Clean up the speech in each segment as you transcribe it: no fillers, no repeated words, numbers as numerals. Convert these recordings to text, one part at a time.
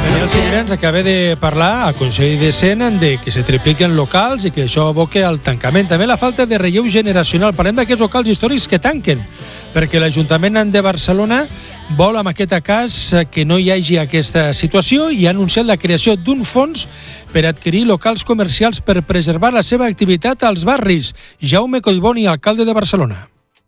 Daniel Segura ens acaba de parlar a Consell de Cent de que se tripliquen locals i que això aboca al tancament. També la falta de relleu generacional. Parlem d'aquests locals històrics que tanquen, perquè l'Ajuntament de Barcelona vol, amb aquest cas, que no hi hagi aquesta situació i ha anunciat la creació d'un fons per adquirir locals comercials per preservar la seva activitat als barris. Jaume Collboni, alcalde de Barcelona.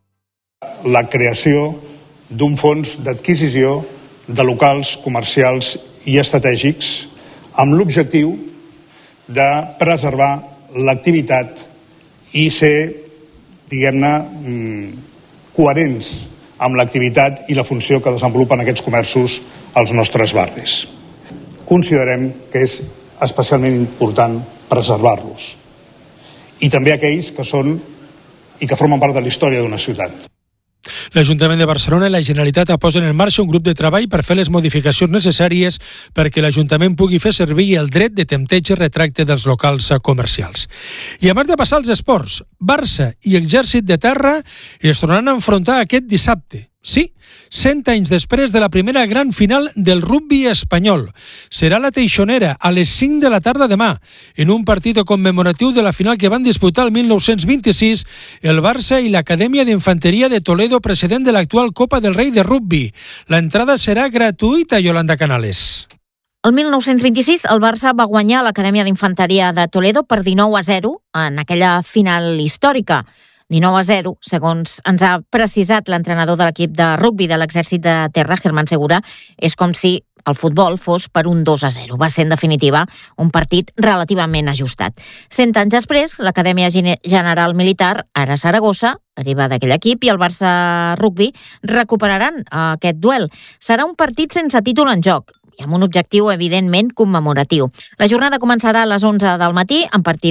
La creació d'un fons d'adquisició de locals comercials i estratègics amb l'objectiu de preservar l'activitat i ser, diguem-ne, coherents amb l'activitat i la funció que desenvolupen aquests comerços als nostres barris. Considerem que és especialment important preservar-los i també aquells que són i que formen part de la història d'una ciutat. L'Ajuntament de Barcelona i la Generalitat posen en marxa un grup de treball per fer les modificacions necessàries perquè l'Ajuntament pugui fer servir el dret de tempteig i retracte dels locals comercials. I a més de passar als esports, Barça i Exèrcit de Terra es tornaran a enfrontar aquest dissabte. Sí, 100 anys després de la primera gran final del rugbi espanyol. Serà la Teixonera a les 5 de la tarda demà, en un partit commemoratiu de la final que van disputar el 1926 el Barça i l'Acadèmia d'Infanteria de Toledo, precedent de l'actual Copa del Rei de rugbi. L'entrada serà gratuïta, Yolanda Canales. El 1926 el Barça va guanyar l'Acadèmia d'Infanteria de Toledo per 19-0 en aquella final històrica. 19-0, segons ens ha precisat l'entrenador de l'equip de rugbi de l'Exèrcit de Terra, Germán Segura, és com si el futbol fos per un 2-0. Va ser, en definitiva, un partit relativament ajustat. 100 anys després, l'Acadèmia General Militar, ara Saragossa, arriba d'aquell equip, i el Barça Rugbi recuperaran aquest duel. Serà un partit sense títol en joc, i amb un objectiu, evidentment, commemoratiu. La jornada començarà a les 11 del matí, en partit